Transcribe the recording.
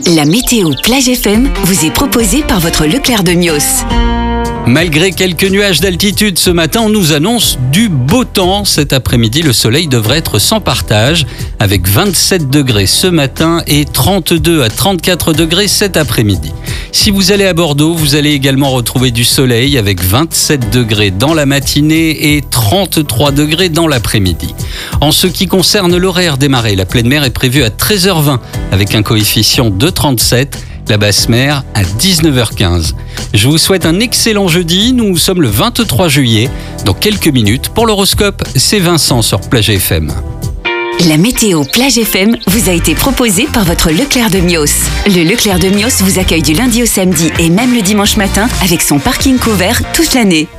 La météo Plage FM vous est proposée par votre Leclerc de Mios. Malgré quelques nuages d'altitude ce matin, on nous annonce du beau temps. Cet après-midi, le soleil devrait être sans partage, avec 27 degrés ce matin et 32 à 34 degrés cet après-midi. Si vous allez à Bordeaux, vous allez également retrouver du soleil avec 27 degrés dans la matinée et 33 degrés dans l'après-midi. En ce qui concerne l'horaire des marées, la pleine mer est prévue à 13h20 avec un coefficient de 37. La basse mer à 19h15. Je vous souhaite un excellent jeudi. Nous sommes le 23 juillet. Dans quelques minutes, pour l'horoscope, c'est Vincent sur Plage FM. La météo Plage FM vous a été proposée par votre Leclerc de Mios. Le Leclerc de Mios vous accueille du lundi au samedi et même le dimanche matin avec son parking couvert toute l'année.